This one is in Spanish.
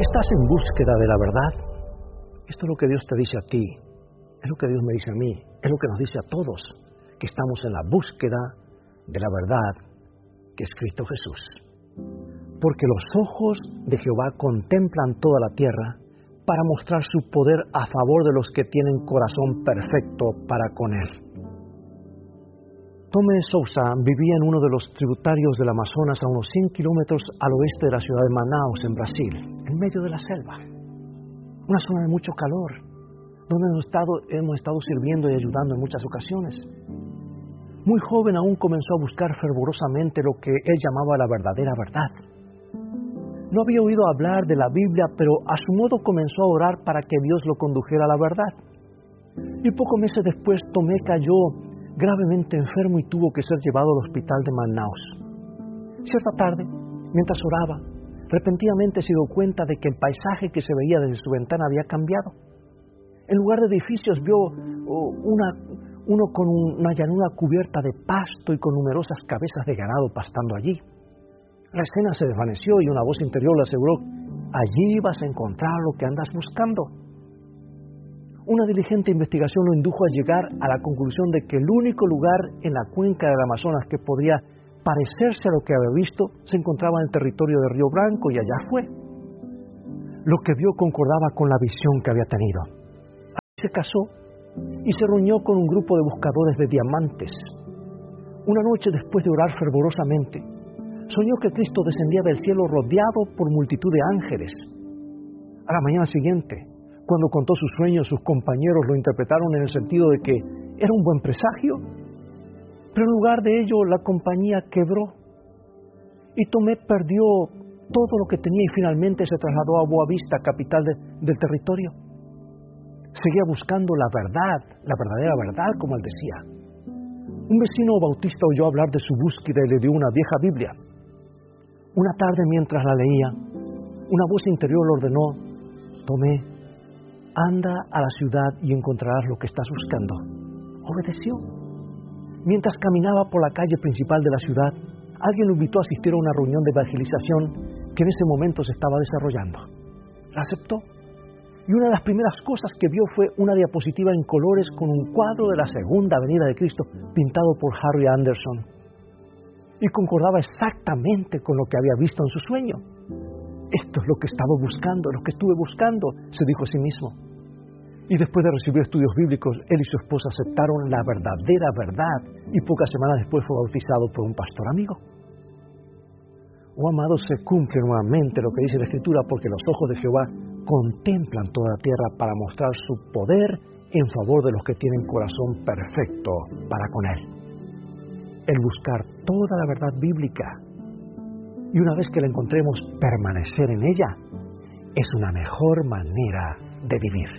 ¿Estás en búsqueda de la verdad? Esto es lo que Dios te dice a ti, es lo que Dios me dice a mí, es lo que nos dice a todos, que estamos en la búsqueda de la verdad que es Cristo Jesús. Porque los ojos de Jehová contemplan toda la tierra para mostrar su poder a favor de los que tienen corazón perfecto para con Él. Tomé Sousa vivía en uno de los tributarios del Amazonas a unos 100 kilómetros al oeste de la ciudad de Manaus, en Brasil, en medio de la selva. Una zona de mucho calor, donde hemos estado sirviendo y ayudando en muchas ocasiones. Muy joven aún comenzó a buscar fervorosamente lo que él llamaba la verdadera verdad. No había oído hablar de la Biblia, pero a su modo comenzó a orar para que Dios lo condujera a la verdad. Y pocos meses después Tomé cayó gravemente enfermo y tuvo que ser llevado al hospital de Manaus. Cierta tarde, mientras oraba, repentinamente se dio cuenta de que el paisaje que se veía desde su ventana había cambiado. En lugar de edificios vio uno con una llanura cubierta de pasto y con numerosas cabezas de ganado pastando allí. La escena se desvaneció y una voz interior le aseguró: allí vas a encontrar lo que andas buscando. Una diligente investigación lo indujo a llegar a la conclusión de que el único lugar en la cuenca del Amazonas que podría parecerse a lo que había visto se encontraba en el territorio de Río Branco, y allá fue. Lo que vio concordaba con la visión que había tenido. Se casó y se reunió con un grupo de buscadores de diamantes. Una noche, después de orar fervorosamente, soñó que Cristo descendía del cielo rodeado por multitud de ángeles. A la mañana siguiente, cuando contó su sueño, sus compañeros lo interpretaron en el sentido de que era un buen presagio, pero en lugar de ello la compañía quebró y Tomé perdió todo lo que tenía y finalmente se trasladó a Boa Vista, capital del territorio. Seguía buscando la verdad, la verdadera verdad, como él decía. Un vecino bautista oyó hablar de su búsqueda y le dio una vieja Biblia. Una tarde, mientras la leía, una voz interior le ordenó: Tomé, anda a la ciudad y encontrarás lo que estás buscando. Obedeció. Mientras caminaba por la calle principal de la ciudad, alguien lo invitó a asistir a una reunión de evangelización que en ese momento se estaba desarrollando. La aceptó. Y una de las primeras cosas que vio fue una diapositiva en colores con un cuadro de la segunda venida de Cristo pintado por Harry Anderson. Y concordaba exactamente con lo que había visto en su sueño. Esto es lo que estaba buscando, lo que estuve buscando, se dijo a sí mismo. Y después de recibir estudios bíblicos, él y su esposa aceptaron la verdadera verdad, y pocas semanas después fue bautizado por un pastor amigo. Oh, amados, se cumple nuevamente lo que dice la Escritura, porque los ojos de Jehová contemplan toda la tierra para mostrar su poder en favor de los que tienen corazón perfecto para con Él. El buscar toda la verdad bíblica, y una vez que la encontremos, permanecer en ella, es una mejor manera de vivir.